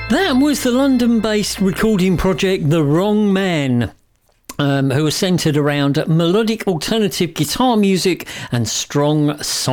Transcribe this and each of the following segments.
That was the London-based recording project The Wrong Man, who was centred around melodic alternative guitar music and strong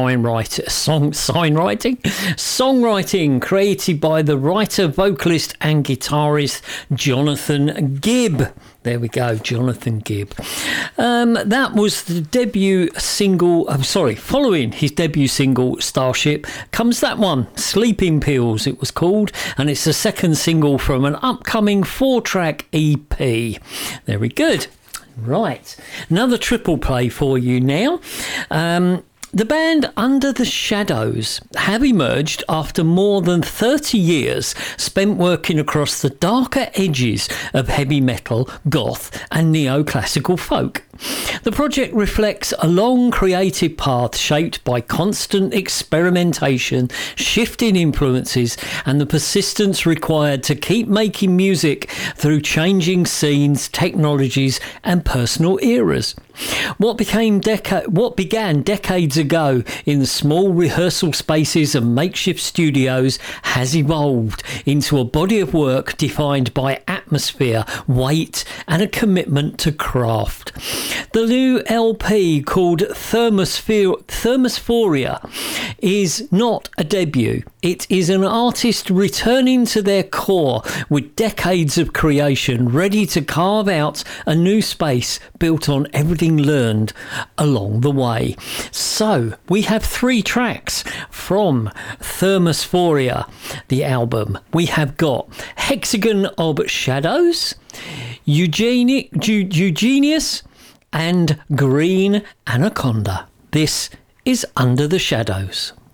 songwriting created by the writer, vocalist and guitarist Jonathan Gibb. There we go, Jonathan Gibb. That was the debut single. Following his debut single, Starship, comes that one, Sleeping Pills, it was called, and it's the second single from an upcoming 4-track EP. Very good. Right, another triple play for you now. The band Under the Shadows have emerged after more than 30 years spent working across the darker edges of heavy metal, goth and neoclassical folk. The project reflects a long creative path shaped by constant experimentation, shifting influences and the persistence required to keep making music through changing scenes, technologies and personal eras. What began decades ago in the small rehearsal spaces and makeshift studios has evolved into a body of work defined by atmosphere, weight and a commitment to craft. The new LP called Thermosphoria is not a debut. It is an artist returning to their core with decades of creation, ready to carve out a new space built on everything learned along the way. So we have 3 tracks from Thermosphoria, the album. We have got Hexagon of Shadows, Eugenius and Green Anaconda. This is Under the Shadows.